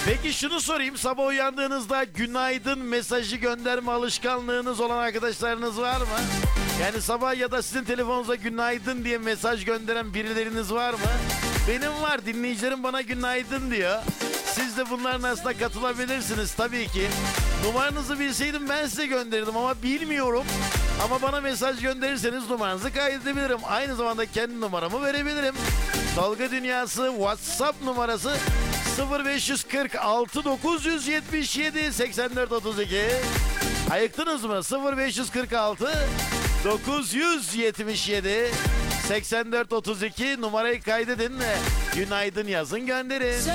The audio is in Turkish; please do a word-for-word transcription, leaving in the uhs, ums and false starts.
Peki şunu sorayım, sabah uyandığınızda günaydın mesajı gönderme alışkanlığınız olan arkadaşlarınız var mı? Yani sabah ya da sizin telefonunuza günaydın diye mesaj gönderen birileriniz var mı? Benim var, dinleyicilerim bana günaydın diyor. Siz de bunların arasına katılabilirsiniz tabii ki. Numaranızı bilseydim ben size gönderirdim ama bilmiyorum. Ama bana mesaj gönderirseniz numaranızı kaydedebilirim. Aynı zamanda kendi numaramı verebilirim. Dalga Dünyası WhatsApp numarası sıfır beş kırk altı dokuz yetmiş yedi seksen dört otuz iki. Ayıktınız mı? sıfır beş kırk altı dokuz yetmiş yedi seksen dört otuz iki numarayı kaydedin. Günaydın yazın, gönderin.